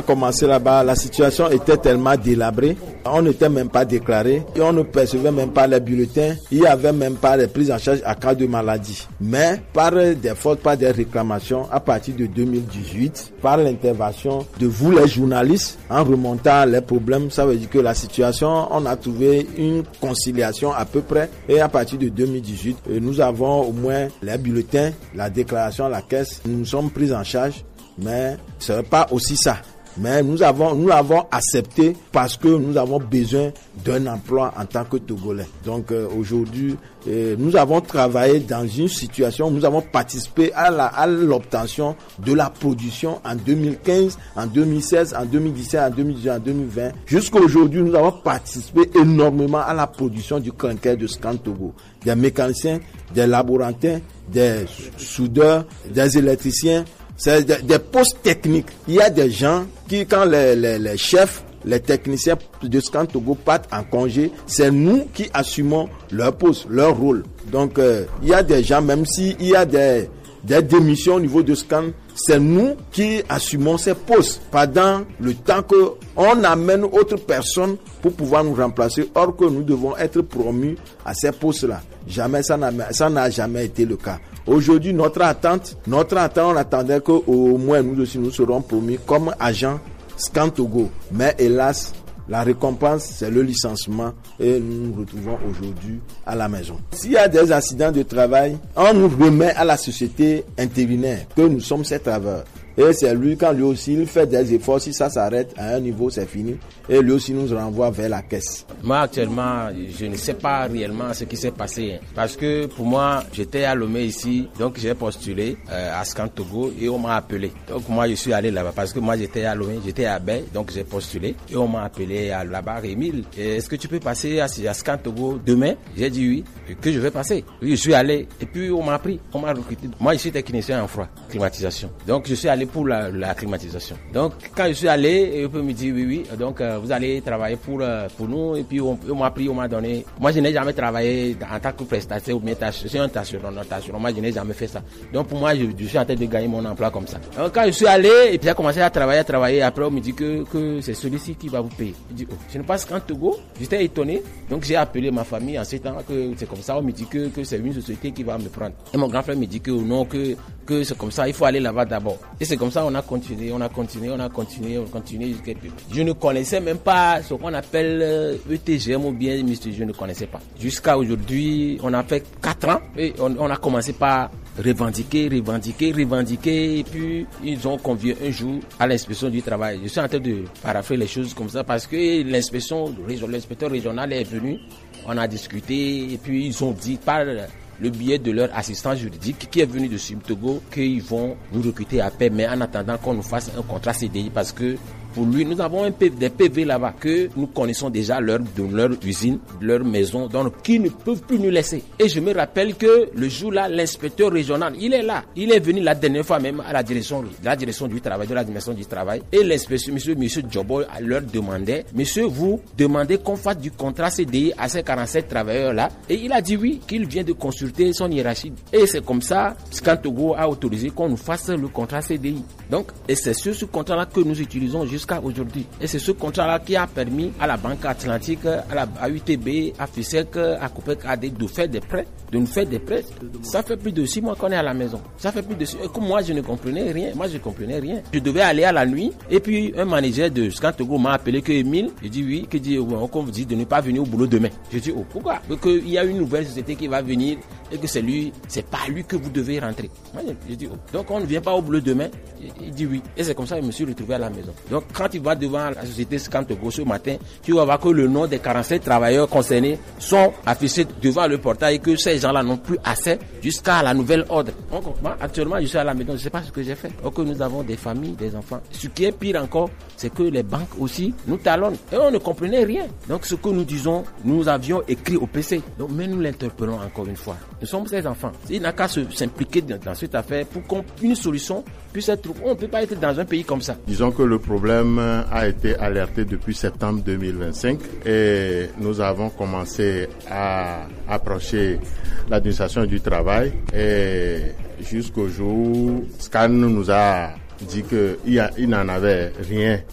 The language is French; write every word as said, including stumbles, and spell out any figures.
Commencé là-bas, la situation était tellement délabrée, on n'était même pas déclaré et on ne percevait même pas les bulletins, il n'y avait même pas les prises en charge à cas de maladie. Mais par des fautes, par des réclamations, à partir de deux mille dix-huit, par l'intervention de vous les journalistes, en remontant les problèmes, ça veut dire que la situation, on a trouvé une conciliation à peu près et à partir de deux mille dix-huit, nous avons au moins les bulletins, la déclaration à la caisse, nous sommes pris en charge, mais ce n'est pas aussi ça. Mais nous avons, nous l'avons accepté parce que nous avons besoin d'un emploi en tant que Togolais. Donc euh, aujourd'hui, euh, nous avons travaillé dans une situation, nous avons participé à, la, à l'obtention de la production en deux mille quinze, en deux mille seize, en deux mille dix-sept, en deux mille dix-huit, en deux mille vingt. Jusqu'à aujourd'hui, nous avons participé énormément à la production du clinker de Scan Togo. Des mécaniciens, des laborantins, des soudeurs, des électriciens. C'est des, des postes techniques. Il y a des gens qui, quand les, les, les chefs, les techniciens de Scan Togo partent en congé, c'est nous qui assumons leur poste, leur rôle. Donc, euh, il y a des gens, même s'il y a des, des démissions au niveau de Scan, c'est nous qui assumons ces postes pendant le temps qu'on amène autre personne pour pouvoir nous remplacer, or que nous devons être promus à ces postes-là. Jamais, ça n'a, ça n'a jamais été le cas. Aujourd'hui, notre attente, notre attente, on attendait qu'au moins nous aussi nous serons promis comme agents Scan Togo. Mais hélas, la récompense, c'est le licenciement et nous nous retrouvons aujourd'hui à la maison. S'il y a des accidents de travail, on nous remet à la société intérimaire que nous sommes ces travailleurs. Et c'est lui, quand lui aussi, il fait des efforts, si ça s'arrête à un niveau, c'est fini. Et lui aussi nous renvoie vers la caisse. Moi, actuellement, je ne sais pas réellement ce qui s'est passé. Parce que pour moi, j'étais à Lomé ici, donc j'ai postulé euh, à Scan Togo et on m'a appelé. Donc moi, je suis allé là-bas parce que moi, j'étais à Lomé, j'étais à Bay, donc j'ai postulé. Et on m'a appelé à là-bas, Émile, est-ce que tu peux passer à, à Scan Togo demain? J'ai dit oui, que je vais passer. Oui, je suis allé et puis on m'a pris, on m'a recruté. Moi, je suis technicien en froid, climatisation. Donc je suis allé pour la, la climatisation. Donc quand je suis allé, on me dit oui, oui, donc euh, vous allez travailler pour, euh, pour nous. Et puis on, on m'a pris, on m'a donné. Moi je n'ai jamais travaillé en tant que prestataire ou bien c'est un tâcheron, un tâcheron. Moi je n'ai jamais fait ça. Donc pour moi je, je suis en train de gagner mon emploi comme ça. Donc quand je suis allé et puis j'ai commencé à travailler, à travailler. Après on me dit que, que c'est celui-ci qui va vous payer. Je dis oh, je ne passe qu'en Togo. J'étais étonné. Donc j'ai appelé ma famille en ces temps que c'est comme ça. On me dit que, que c'est une société qui va me prendre. Et mon grand frère me dit que non, que que c'est comme ça, il faut aller là-bas d'abord. Et c'est comme ça on a continué, on a continué, on a continué, on a continué jusqu'à... Je ne connaissais même pas ce qu'on appelle E T G M ou bien, je ne connaissais pas. Jusqu'à aujourd'hui, on a fait quatre ans et on, on a commencé par revendiquer, revendiquer, revendiquer et puis ils ont convié un jour à l'inspection du travail. Je suis en train de parapher les choses comme ça parce que l'inspection, l'inspecteur régional est venu, on a discuté et puis ils ont dit par le biais de leur assistant juridique qui est venu de Sud Togo qu'ils vont nous recruter à paix, mais en attendant qu'on nous fasse un contrat C D I parce que pour lui, nous avons un P V, des P V là-bas que nous connaissons déjà leur, de leur usine, de leur maison, donc qui ne peuvent plus nous laisser. Et je me rappelle que le jour-là, l'inspecteur régional, il est là. Il est venu la dernière fois même à la direction, de la direction du travail, de la dimension du travail. Et l'inspecteur, monsieur, monsieur Djobo, leur demandait, monsieur, vous demandez qu'on fasse du contrat C D I à ces quarante-sept travailleurs-là. Et il a dit oui, qu'il vient de consulter son hiérarchie. Et c'est comme ça, Scan Togo a autorisé qu'on nous fasse le contrat C D I. Donc, et c'est sur ce contrat-là que nous utilisons jusqu'à aujourd'hui. Et c'est ce contrat-là qui a permis à la Banque Atlantique, à la à U T B, à FISEC, à Copec A D de faire des prêts, de nous faire des prêts. Ça fait plus de six mois qu'on est à la maison. Ça fait plus de six mois. Et comme moi, je ne comprenais rien. Moi, je ne comprenais rien. Je devais aller à la nuit. Et puis, un manager de Scan Togo m'a appelé que Émile. Je dis oui. Que dit, on vous dit de ne pas venir au boulot demain. Je dis oh, pourquoi? Parce qu'il y a une nouvelle société qui va venir et que c'est lui, c'est pas lui que vous devez rentrer. Moi, je dis oh. Donc, on ne vient pas au boulot demain. Il dit oui. Et c'est comme ça que je me suis retrouvé à la maison. Donc, quand tu vas devant la société Scan Togo ce matin, tu vas voir que le nom des quarante-sept travailleurs concernés sont affichés devant le portail et que ces gens-là n'ont plus accès jusqu'à la nouvelle ordre. Donc, moi, actuellement, je suis à la maison, je ne sais pas ce que j'ai fait. Donc, nous avons des familles, des enfants. Ce qui est pire encore, c'est que les banques aussi nous talonnent. Et on ne comprenait rien. Donc, ce que nous disons, nous avions écrit au P C. Donc, mais nous l'interpellons encore une fois. Nous sommes ces enfants. Il n'a qu'à se, s'impliquer dans, dans cette affaire pour qu'une solution puisse être trouvée. On ne peut pas être dans un pays comme ça. Disons que le problème a été alerté depuis septembre deux mille vingt-cinq et nous avons commencé à approcher l'administration du travail et jusqu'au jour où Scan nous a dit qu'il n'en avait rien